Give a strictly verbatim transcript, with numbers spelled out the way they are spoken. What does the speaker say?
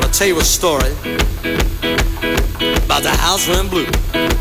tell you a story about the house went blue.